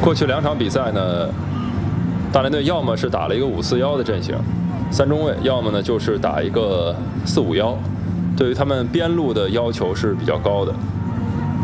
过去2场比赛呢，大连队要么是打了一个5-4-1的阵型，3中卫，要么呢就是打一个4-5-1，对于他们边路的要求是比较高的。